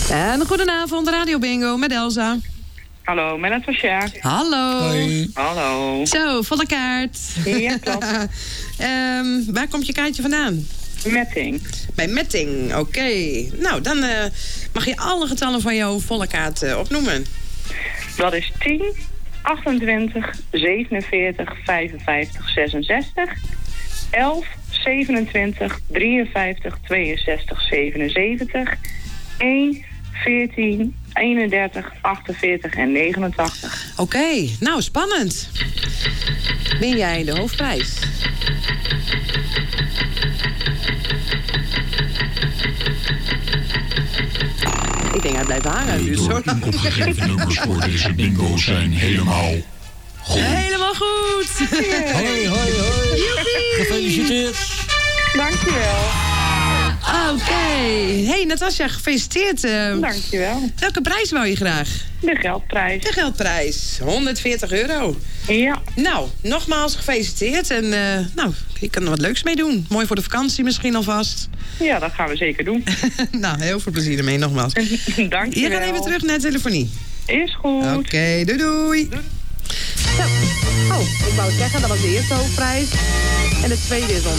En goedenavond, Radio Bingo met Elsa. Hallo, met Natasja. Hallo. Hoi. Hallo. Zo, volle kaart. Ja, klopt. Waar komt je kaartje vandaan? Metting. Bij Metting, oké. Nou, dan mag je alle getallen van jouw volle kaart opnoemen. Dat is 10, 28, 47, 55, 66, 11, 27, 53, 62, 77, 1, 14, 31, 48 en 89. Oké, nou spannend. Ben jij de hoofdprijs? Ik denk hij blijft hangen. Dus zo lang. Opgegeven nummers voor deze bingo zijn helemaal goed. Helemaal goed. Hoi, hoi, hoi. Gefeliciteerd. Dankjewel. Oké. Hey Natasja, gefeliciteerd. Dankjewel. Welke prijs wou je graag? De geldprijs. De geldprijs. €140. Ja. Nou, nogmaals gefeliciteerd. En nou, ik kan er wat leuks mee doen. Mooi voor de vakantie misschien alvast. Ja, dat gaan we zeker doen. Nou, heel veel plezier ermee nogmaals. Dankjewel. Je gaat even terug naar de telefonie. Is goed. Oké, doei doei. Zo. Oh, ik wou zeggen, dat was de eerste hoofdprijs. En de tweede is